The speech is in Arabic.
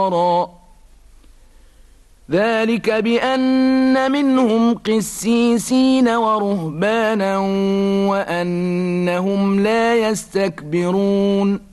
ذلك بأن منهم قسيسين ورهبانا وأنهم لا يستكبرون